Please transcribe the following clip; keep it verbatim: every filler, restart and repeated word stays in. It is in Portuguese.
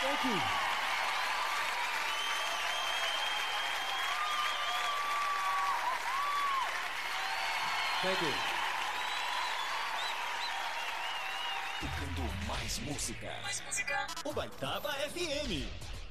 Thank you. Thank you. Tocando mais música. Mais música. Ubaitaba F M.